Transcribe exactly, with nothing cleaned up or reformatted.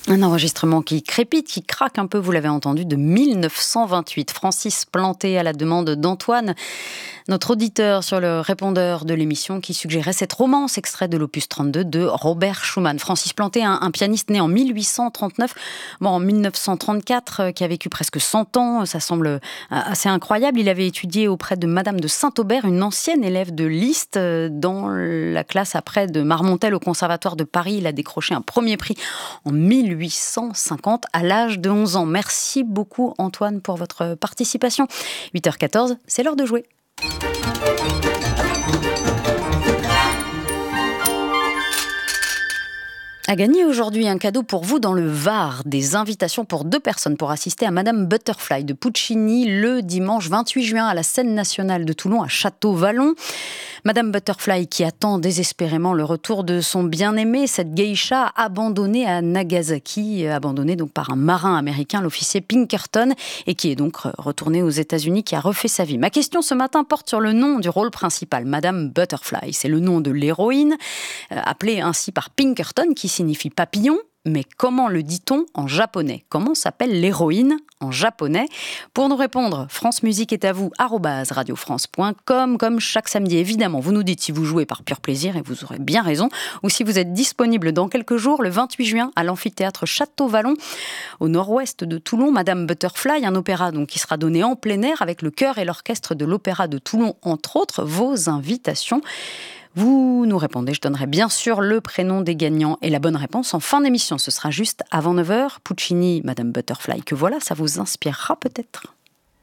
Un enregistrement qui crépite, qui craque un peu, vous l'avez entendu, de mille neuf cent vingt-huit. Francis Planté à la demande d'Antoine, notre auditeur sur le répondeur de l'émission qui suggérait cette romance extrait de l'opus trente-deux de Robert Schumann. Francis Planté, un, un pianiste né en mille huit cent trente-neuf, bon, en mille neuf cent trente-quatre, euh, qui a vécu presque cent ans, ça semble euh, assez incroyable. Il avait étudié auprès de Madame de Saint-Aubert, une ancienne élève de Liszt, euh, dans la classe après de Marmontel au Conservatoire de Paris. Il a décroché un premier prix en mille huit cent cinquante à l'âge de onze ans. Merci beaucoup Antoine pour votre participation. huit heures quatorze, c'est l'heure de jouer. À gagner aujourd'hui un cadeau pour vous dans le Var, des invitations pour deux personnes pour assister à Madame Butterfly de Puccini le dimanche vingt-huit juin à la Scène nationale de Toulon à Château-Vallon. Madame Butterfly qui attend désespérément le retour de son bien-aimé, cette geisha abandonnée à Nagasaki, abandonnée donc par un marin américain, l'officier Pinkerton, et qui est donc retourné aux États-Unis, qui a refait sa vie. Ma question ce matin porte sur le nom du rôle principal, Madame Butterfly. C'est le nom de l'héroïne, euh, appelée ainsi par Pinkerton, qui signifie papillon. Mais comment le dit-on en japonais ? Comment s'appelle l'héroïne en japonais ? Pour nous répondre, France Musique est à vous, arobase radiofrance point com. Comme chaque samedi, évidemment, vous nous dites si vous jouez par pur plaisir, et vous aurez bien raison, ou si vous êtes disponible dans quelques jours, le vingt-huit juin, à l'amphithéâtre Château-Vallon, au nord-ouest de Toulon. Madame Butterfly, un opéra donc, qui sera donné en plein air avec le chœur et l'orchestre de l'Opéra de Toulon, entre autres. Vos invitations. Vous nous répondez, je donnerai bien sûr le prénom des gagnants et la bonne réponse en fin d'émission. Ce sera juste avant neuf heures. Puccini, Madame Butterfly, que voilà, ça vous inspirera peut-être.